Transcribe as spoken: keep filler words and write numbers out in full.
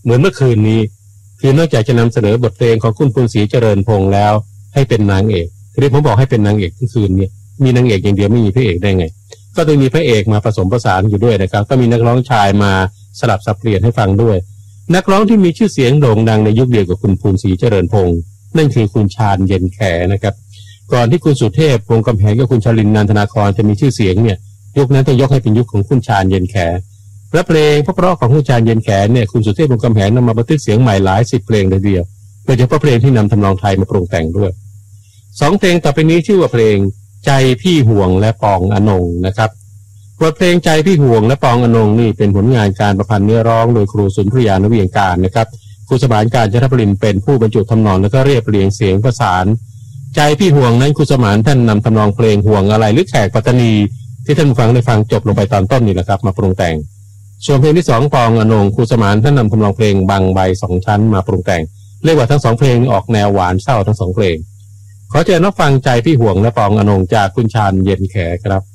เหมือนเมื่อคืนนี้คือนอกจากจะนำเสนอบทเพลงของคุณพลศรีเจริญพงษ์แล้วให้เป็นนางเอกที่ผมบอกให้เป็นนางเอกทั้งคืนเนี่ยมีนางเอกอย่างเดียวไม่มีพระเอกได้ไงก็ต้องมีพระเอกมาผสมผสานอยู่ด้วยนะครับก็มีนักร้องชายมาสลับสับเปลี่ยนให้ฟังด้วยนักร้องที่มีชื่อเสียงโด่งดังในยุคเดียวกับคุณพลศรีเจริญพงษ์นั่นคือคุณชาญเย็นแขนะครับก่อนที่คุณสุเทพวงศ์กำแหงกับคุณชลินนันทนาครจะมีชื่อเสียงเนี่ยยุคนั้นต้องยกให้เป็นยุคของคุณชาญเย็นแขและเพลงเพราะๆของคุณชาญเย็นแขเนี่ยคุณสุเทพวงศ์กำแหงนำมาบันทึกเสียงใหม่หลายสิบเพลงเลยเดียวโดยเฉพาะเพลงที่นำทำนองไทยมาปรุงแต่งด้วยสองเพลงต่อไปนี้ชื่อว่าเพลงใจพี่ห่วงและปองอนงนะครับบทเพลงใจพี่ห่วงและปองอนงนี่เป็นผลงานการประพันธ์เนื้อร้องโดยครูสุนทรียานเวียงการนะครับครูสมานการจนทปรินเป็นผู้บรรจุทำนองแล้วก็เรียบเรียงเสียงประสานใจพี่ห่วงนั้นครูสมานท่านนำทำนองเพลงห่วงอะไรหรือแขกปัตตานีที่ท่านฟังได้ฟังจบลงไปตอนต้นนี่แหละครับมาปรุงแต่งส่วนเพลงที่สองปองอนงครูสมานท่านนำทำนองเพลงบางใบสองชั้นมาปรุงแต่งเรียกว่าทั้งสองเพลงออกแนวหวานเศร้าทั้งสองเพลงขอเชิญรับฟังใจพี่ห่วงและปองอนงจากคุณชาญเย็นแขครับ